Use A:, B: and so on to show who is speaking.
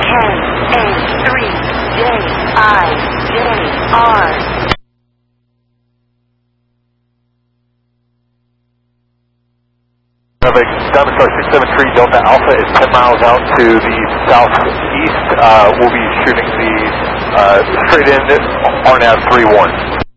A: KA3JIJR.
B: Diamond Star 673 Delta Alpha is 10 miles out to the southeast. We'll be shooting the straight in RNAV 31.